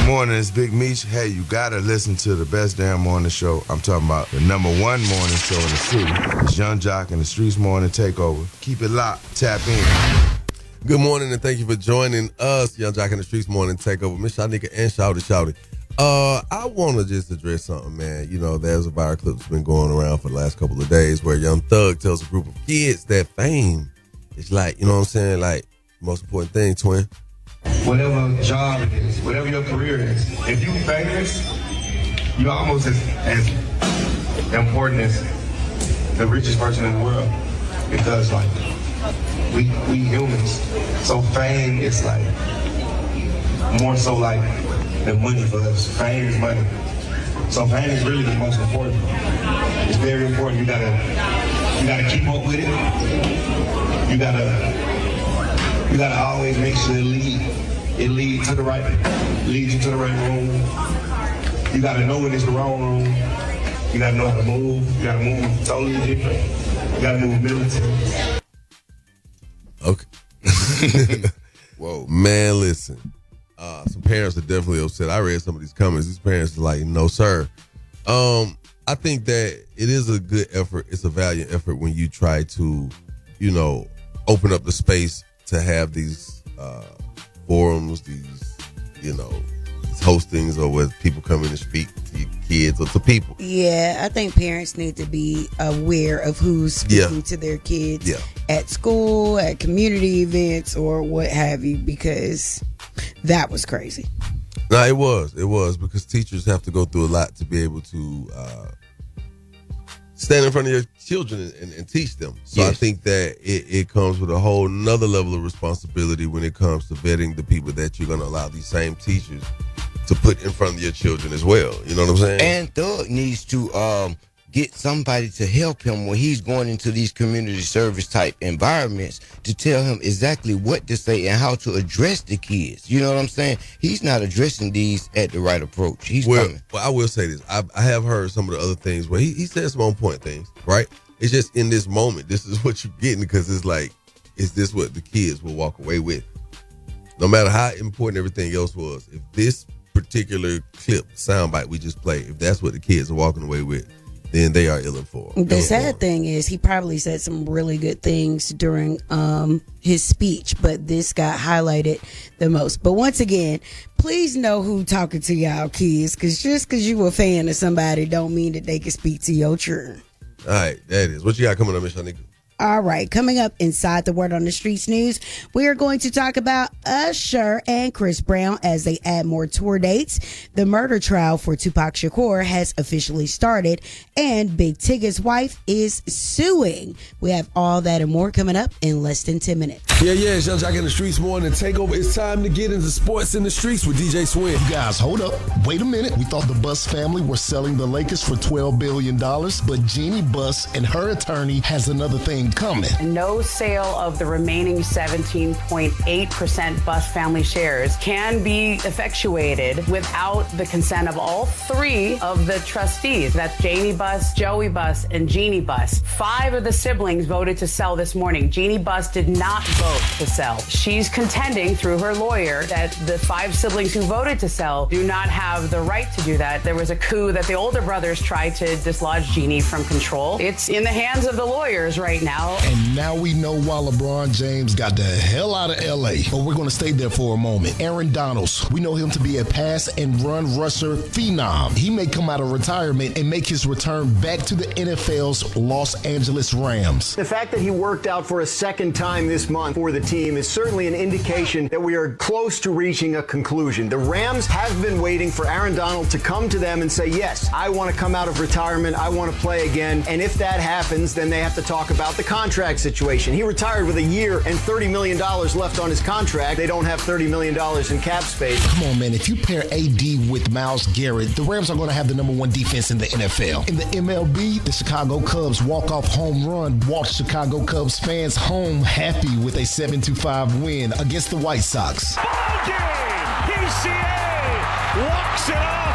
Morning, it's Big Meech. Hey, you gotta listen to the best damn morning show. I'm talking about the number one morning show in the city. It's Young Jock and the Streets Morning Takeover. Keep it locked. Tap in. Good morning and thank you for joining us, Young Jock and the Streets Morning Takeover. Miss Shanika and Shouty. I want to just address something, man. You know, there's a viral clip that's been going around for the last couple of days where Young Thug tells a group of kids that fame is like, you know what I'm saying, like the most important thing, twin. Whatever job it is, whatever your career is, if you famous, you're almost as important as the richest person in the world. Because like we humans, so fame is like more so like than money for us. Fame is money. So fame is really the most important. It's very important. You gotta keep up with it. You gotta always make sure it leads you to the right room. You gotta know when it's the wrong room. You gotta know how to move. You gotta move totally different. You gotta move militant. Okay. Whoa, man, listen. Some parents are definitely upset. I read some of these comments. These parents are like, no, sir. I think that it is a good effort. It's a valiant effort when you try to, you know, open up the space to have these forums, these, you know, these hostings or where people come in and speak to your kids or to people. Yeah, I think parents need to be aware of who's speaking to their kids at school, at community events, or what have you, because that was crazy. No, it was because teachers have to go through a lot to be able to stand in front of your children and teach them. So I think that it comes with a whole nother level of responsibility when it comes to vetting the people that you're going to allow these same teachers to put in front of your children as well. You know what I'm saying? And Thug needs to get somebody to help him when he's going into these community service type environments to tell him exactly what to say and how to address the kids. You know what I'm saying? He's not addressing these at the right approach. He's coming. Well, I will say this. I have heard some of the other things where he said some on point things, right? It's just in this moment, this is what you're getting because it's like, is this what the kids will walk away with? No matter how important everything else was, if this particular clip, soundbite we just played, if that's what the kids are walking away with, then they are ill-informed. The sad thing is he probably said some really good things during his speech, but this got highlighted the most. But once again, please know who talking to y'all kids, because just because you a fan of somebody don't mean that they can speak to your children. All right, that is. What you got coming up, Miss Shanika? All right, coming up inside the Word on the Streets news, we are going to talk about Usher and Chris Brown as they add more tour dates. The murder trial for Tupac Shakur has officially started, and Big Tigger's wife is suing. We have all that and more coming up in less than 10 minutes. Yeah, it's Young Jock in the Streets Morning Takeover. It's time to get into sports in the streets with DJ Swin. You guys, hold up. Wait a minute. We thought the Buss family were selling the Lakers for $12 billion, but Jeannie Buss and her attorney has another thing coming. No sale of the remaining 17.8% Buss family shares can be effectuated without the consent of all three of the trustees. That's Jamie Buss, Joey Buss, and Jeannie Buss. 5 of the siblings voted to sell this morning. Jeannie Buss did not vote to sell. She's contending through her lawyer that the 5 siblings who voted to sell do not have the right to do that. There was a coup that the older brothers tried to dislodge Jeannie from control. It's in the hands of the lawyers right now. And now we know why LeBron James got the hell out of L.A. But we're going to stay there for a moment. Aaron Donalds, we know him to be a pass and run rusher phenom. He may come out of retirement and make his return back to the NFL's Los Angeles Rams. The fact that he worked out for a second time this month for the team is certainly an indication that we are close to reaching a conclusion. The Rams have been waiting for Aaron Donald to come to them and say, yes, I want to come out of retirement. I want to play again. And if that happens, then they have to talk about the contract situation. He retired with a year and $30 million left on his contract. They don't have $30 million in cap space. Come on, man. If you pair AD with Myles Garrett, the Rams are going to have the number 1 defense in the NFL. In the MLB, the Chicago Cubs walk-off home run walked Chicago Cubs fans home happy with a 7-5 win against the White Sox. Ball game! DCA walks it off.